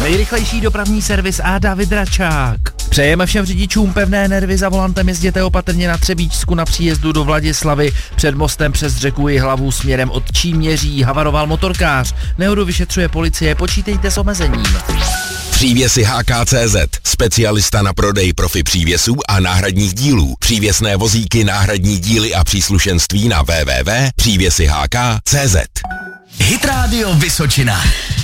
Nejrychlejší dopravní servis a David Račák. Přejeme všem řidičům pevné nervy, za volantem jezděte opatrně na Třebíčsku na příjezdu do Vladislavy. Před mostem přes řeku Jihlavu směrem od Číměří havaroval motorkář. Nehodu vyšetřuje policie, počítejte s omezením. Přívěsy HK.cz, specialista na prodej profi přívěsů a náhradních dílů. Přívěsné vozíky, náhradní díly a příslušenství na www.přívěsyhk.cz. Hit Radio Vysočina.